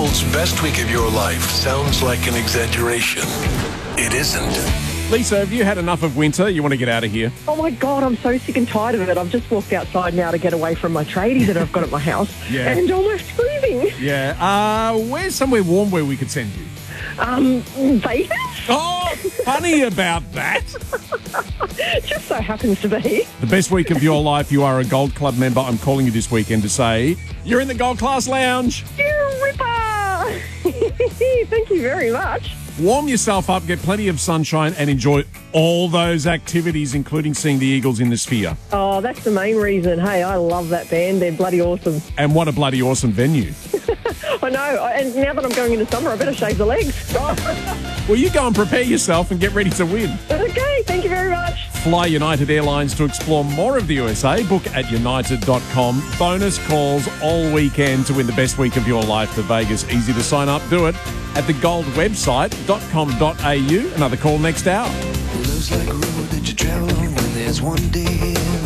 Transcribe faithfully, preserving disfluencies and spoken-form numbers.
Gold's best week of your life sounds like an exaggeration. It isn't. Lisa, have you had enough of winter? You want to get out of here? Oh, my God, I'm so sick and tired of it. I've just walked outside now to get away from my tradie that I've got at my house. Yeah. And almost freezing. Yeah. Uh, where's somewhere warm where we could send you? Um, Vegas? Oh, funny about that. Just so happens to be. The best week of your life. You are a Gold Club member. I'm calling you this weekend to say you're in the Gold Class Lounge. You ripper! Thank you very much. Warm yourself up, get plenty of sunshine, and enjoy all those activities, including seeing the Eagles in the Sphere. Oh, that's the main reason. Hey, I love that band. They're bloody awesome. And what a bloody awesome venue. I know. And now that I'm going into summer, I better shave the legs. Well, you go and prepare yourself and get ready to win. Okay, thank you very much. Fly United Airlines to explore more of the U S A. Book at united dot com. Bonus calls all weekend to win the best week of your life to Vegas. Easy to sign up. Do it at the gold website dot com dot a u. Another call next hour. Looks like a road that you travel on when there's one day